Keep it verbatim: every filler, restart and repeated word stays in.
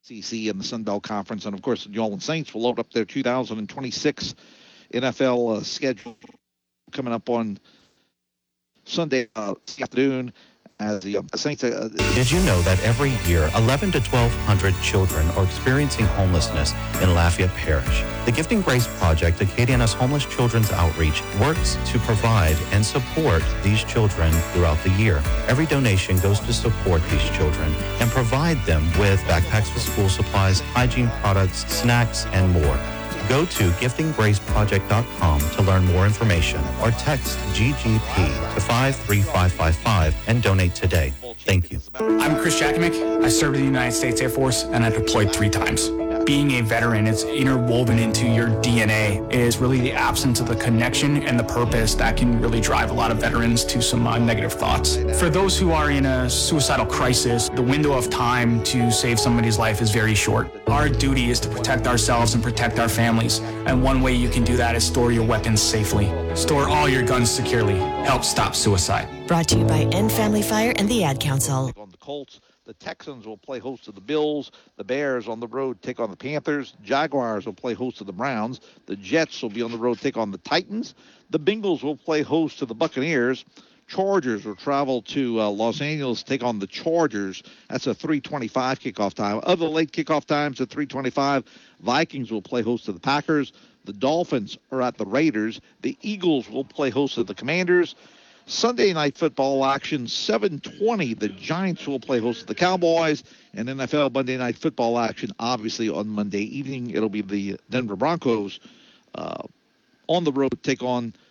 C C and the Sun Belt Conference. And, of course, the New Orleans Saints will load up their two thousand twenty-six N F L uh, schedule coming up on Sunday uh, afternoon. As the uh, Saints, uh, Did you know that every year, eleven to twelve hundred children are experiencing homelessness in Lafayette Parish? The Gifting Grace Project, Acadiana's Homeless Children's Outreach, works to provide and support these children throughout the year. Every donation goes to support these children and provide them with backpacks with school supplies, hygiene products, snacks, and more. Go to gifting grace project dot com to learn more information or text G G P to five three five five five and donate today. Thank you. I'm Chris Jakimick. I served in the United States Air Force and I deployed three times. Being a veteran is interwoven into your D N A. It is really the absence of the connection and the purpose that can really drive a lot of veterans to some uh, negative thoughts. For those who are in a suicidal crisis, the window of time to save somebody's life is very short. Our duty is to protect ourselves and protect our families. And one way you can do that is store your weapons safely. Store all your guns securely. Help stop suicide. Brought to you by End Family Fire and the Ad Council. On the Colts, the Texans will play host to the Bills. The Bears on the road take on the Panthers. Jaguars will play host to the Browns. The Jets will be on the road take on the Titans. The Bengals will play host to the Buccaneers. Chargers will travel to uh, Los Angeles, take on the Chargers. That's a three twenty-five kickoff time. Other late kickoff times at three twenty-five. Vikings will play host to the Packers. The Dolphins are at the Raiders. The Eagles will play host to the Commanders. Sunday night football action, seven twenty. The Giants will play host to the Cowboys. And N F L Monday night football action, obviously, on Monday evening. It'll be the Denver Broncos uh, on the road to take on